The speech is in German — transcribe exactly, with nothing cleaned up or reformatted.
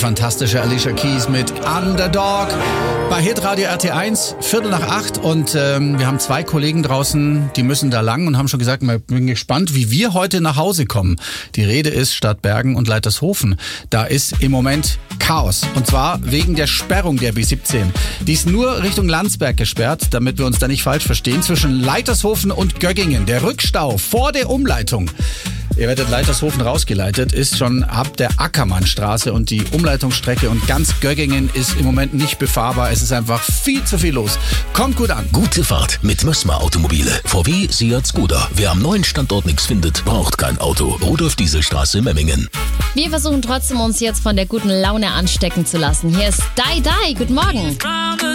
fantastische Alicia Keys mit Underdog bei Hitradio R T eins, Viertel nach acht. Und ähm, wir haben zwei Kollegen draußen, die müssen da lang und haben schon gesagt, wir sind gespannt, wie wir heute nach Hause kommen. Die Rede ist Stadtbergen und Leitershofen. Da ist im Moment Chaos. Und zwar wegen der Sperrung der B siebzehn. Die ist nur Richtung Landsberg gesperrt, damit wir uns da nicht falsch verstehen, zwischen Leitershofen und Göggingen. Der Rückstau vor der Umleitung. Ihr werdet Leitershofen rausgeleitet, ist schon ab der Ackermannstraße und die Umleitungsstrecke und ganz Göggingen ist im Moment nicht befahrbar. Es ist einfach viel zu viel los. Kommt gut an. Gute Fahrt mit Mössmer Automobile. V W, Seat, Skoda. Wer am neuen Standort nichts findet, braucht kein Auto. Rudolf-Diesel-Straße, Memmingen. Wir versuchen trotzdem, uns jetzt von der guten Laune anstecken zu lassen. Hier ist Dai Dai. Guten Morgen.